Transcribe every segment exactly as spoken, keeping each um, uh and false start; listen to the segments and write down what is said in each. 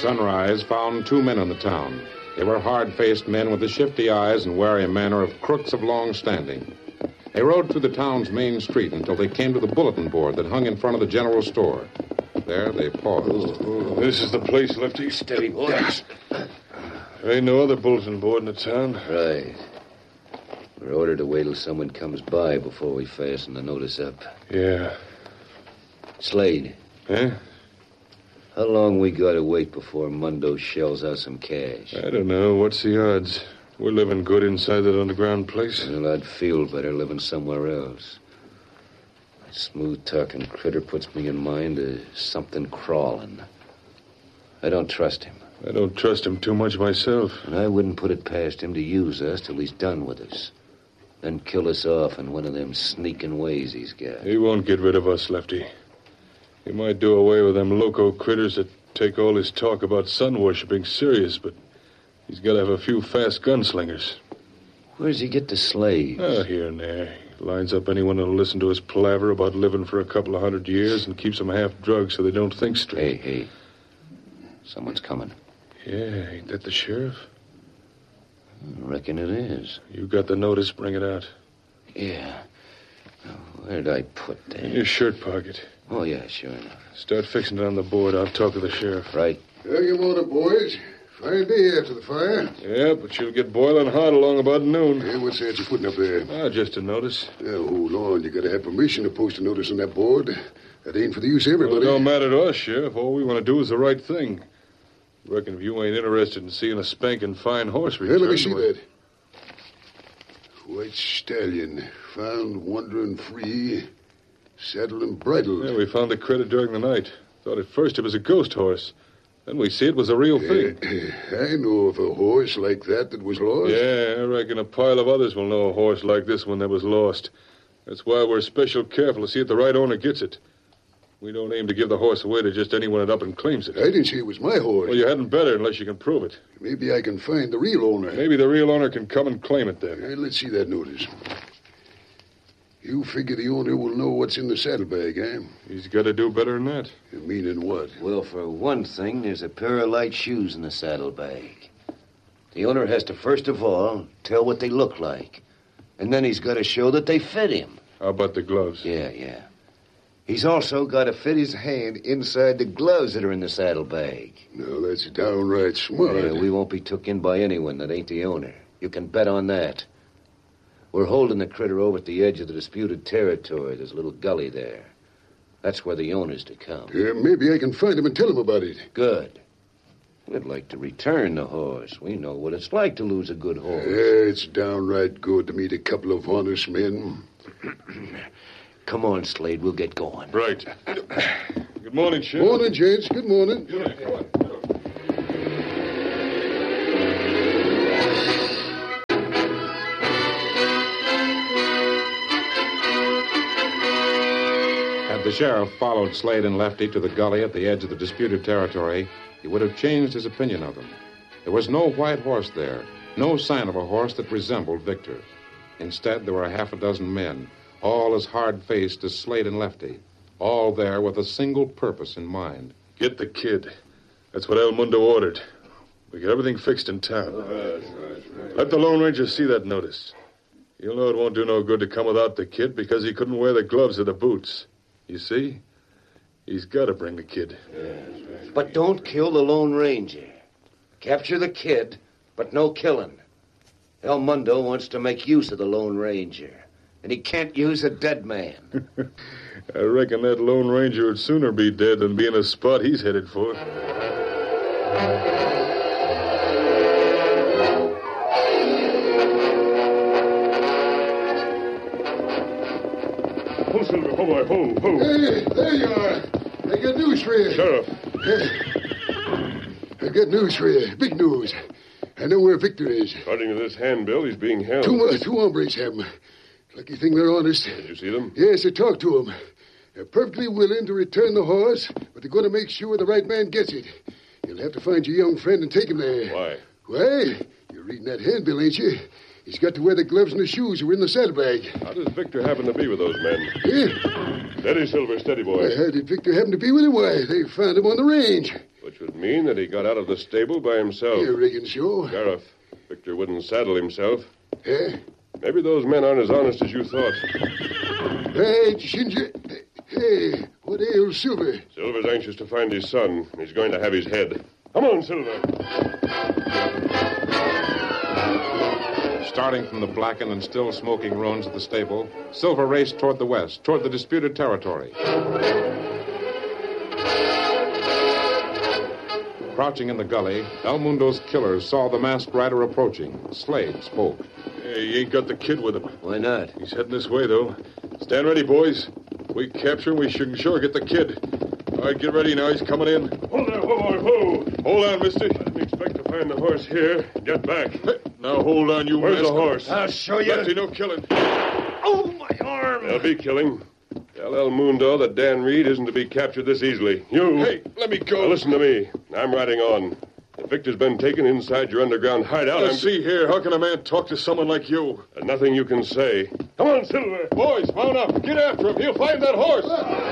sunrise found two men in the town. They were hard-faced men with the shifty eyes and wary manner of crooks of long standing. They rode through the town's main street until they came to the bulletin board that hung in front of the general store. There they paused. Oh, this is the place, Lefty. Steady, boys. There ain't no other bulletin board in the town. Right. We're ordered to wait till someone comes by before we fasten the notice up. Yeah. Slade. Huh? How long we gotta wait before Mundo shells out some cash? I don't know. What's the odds? We're living good inside that underground place. Well, I'd feel better living somewhere else. That smooth-talking critter puts me in mind of something crawling. I don't trust him. I don't trust him too much myself. And I wouldn't put it past him to use us till he's done with us. Then kill us off in one of them sneaking ways he's got. He won't get rid of us, Lefty. He might do away with them loco critters that take all his talk about sun worshipping serious, but he's got to have a few fast gunslingers. Where does he get the slaves? Oh, here and there. He lines up anyone that'll listen to his palaver about living for a couple of hundred years and keeps them half drugged so they don't think straight. Hey, hey. Someone's coming. Yeah, ain't that the sheriff? I reckon it is. You got the notice, bring it out. Yeah. Where did I put that? In your shirt pocket. Oh, yeah, sure enough. Start fixing it on the board. I'll talk to the sheriff. Right. Well, good morning, boys. Fine day after the fire. Yeah, but you'll get boiling hot along about noon. Hey, what's that you're putting up there? Ah, just a notice. Now, hold on. You gotta have permission to post a notice on that board. That ain't for the use of Well, it everybody. don't matter to us, Sheriff. All we want to do is the right thing. Reckon if you ain't interested in seeing a spanking fine horse Hey, return... let me see well, that. White stallion. Found wandering free. Saddled and bridled. Yeah, we found the critter during the night. Thought at first it was a ghost horse. Then we see it was a real thing. Uh, I know of a horse like that that was lost. Yeah, I reckon a pile of others will know a horse like this one that was lost. That's why we're special careful to see if the right owner gets it. We don't aim to give the horse away to just anyone that up and claims it. I didn't say it was my horse. Well, you hadn't better unless you can prove it. Maybe I can find the real owner. Maybe the real owner can come and claim it then. Uh, let's see that notice. You figure the owner will know what's in the saddlebag, eh? He's got to do better than that. You meaning what? Well, for one thing, there's a pair of light shoes in the saddlebag. The owner has to, first of all, tell what they look like. And then he's got to show that they fit him. How about the gloves? Yeah, yeah. He's also got to fit his hand inside the gloves that are in the saddlebag. No, that's downright smart. Yeah, we won't be took in by anyone that ain't the owner. You can bet on that. We're holding the critter over at the edge of the disputed territory. There's a little gully there. That's where the owner's to come. Yeah, maybe I can find him and tell him about it. Good. We'd like to return the horse. We know what it's like to lose a good horse. Yeah, it's downright good to meet a couple of honest men. Come on, Slade. We'll get going. Right. Good morning, Sheriff. Morning, gents. Good morning. Come on. The sheriff followed Slade and Lefty to the gully at the edge of the disputed territory. He would have changed his opinion of them. There was no white horse there, no sign of a horse that resembled Victor. Instead, there were a half a dozen men, all as hard-faced as Slade and Lefty, all there with a single purpose in mind. Get the kid. That's what El Mundo ordered. We get everything fixed in town. Let the Lone Ranger see that notice. He'll know it won't do no good to come without the kid because he couldn't wear the gloves or the boots. You see? He's got to bring the kid. But don't kill the Lone Ranger. Capture the kid, but no killing. El Mundo wants to make use of the Lone Ranger, and he can't use a dead man. I reckon that Lone Ranger would sooner be dead than be in a spot he's headed for. Ho, Silver, ho, boy, ho, ho. Hey, there you are. I got news for you. Sheriff. I got news for you. Big news. I know where Victor is. According to this handbill, he's being held. Two, uh, two hombres have him. Lucky thing they're honest. Did you see them? Yes, I talked to them. They're perfectly willing to return the horse, but they're going to make sure the right man gets it. You'll have to find your young friend and take him there. Why? Why? You're reading that handbill, ain't you? He's got to wear the gloves and the shoes that were in the saddlebag. How does Victor happen to be with those men? Yeah. Steady, Silver, steady, boy. How did Victor happen to be with him? Why, they found him on the range. Which would would mean that he got out of the stable by himself. Yeah, rigging show. Sheriff, Victor wouldn't saddle himself. Yeah? Maybe those men aren't as honest as you thought. Hey, Ginger. Hey, what ails Silver? Silver's anxious to find his son. He's going to have his head. Come on, Silver. Starting from the blackened and still smoking ruins of the stable, Silver raced toward the west, toward the disputed territory. Crouching in the gully, El Mundo's killers saw the masked rider approaching. Slade spoke. Hey, he ain't got the kid with him. Why not? He's heading this way, though. Stand ready, boys. If we capture him, we should sure get the kid. All right, get ready now. He's coming in. Hold there, whoa, whoa, whoa. Hold on, mister. I didn't expect to find the horse here. Get back. Now hold on, you Where's the rascal. horse? I'll show you. Lefty, no killing. Oh, my arm! There'll be killing. Tell El Mundo that Dan Reed isn't to be captured this easily. You. Hey, let me go. Now listen to me. I'm riding on. If Victor's been taken inside your underground hideout, Now, I'm... see here, how can a man talk to someone like you? There's nothing you can say. Come on, Silver. Boys, mount up. Get after him. He'll find that horse.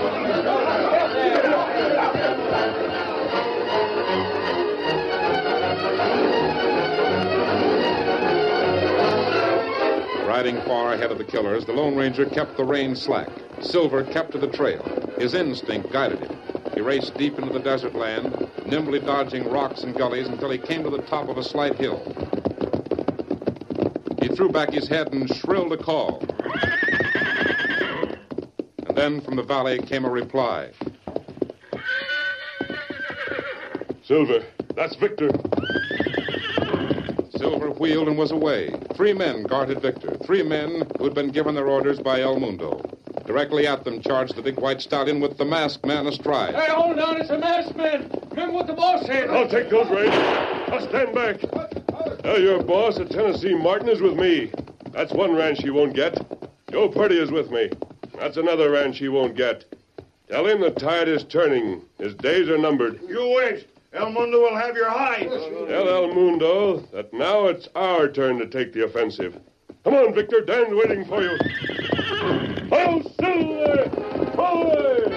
Riding far ahead of the killers, the Lone Ranger kept the reins slack. Silver kept to the trail. His instinct guided him. He raced deep into the desert land, nimbly dodging rocks and gullies until he came to the top of a slight hill. He threw back his head and shrilled a call. And then from the valley came a reply. Silver, that's Victor. Silver wheeled and was away. Three men guarded Victor. Three men who had been given their orders by El Mundo. Directly at them charged the big white stallion with the masked man astride. Hey, hold on, it's a masked man. Remember what the boss said. I'll take those reins. Now stand back. Tell your boss that Tennessee Martin is with me. That's one ranch he won't get. Joe Purdy is with me. That's another ranch he won't get. Tell him the tide is turning. His days are numbered. You wait. El Mundo will have your hide. Tell El Mundo that now it's our turn to take the offensive. Come on, Victor. Dan's waiting for you. Oh, Silver! Forward!